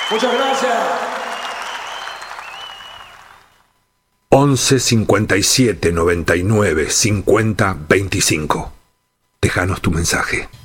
Muchas gracias. 11 57 99 50 25. Déjanos tu mensaje.